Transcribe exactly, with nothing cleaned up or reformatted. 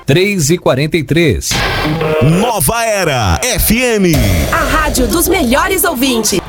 três e quarenta e três. Nova Era F M. A rádio dos melhores ouvintes.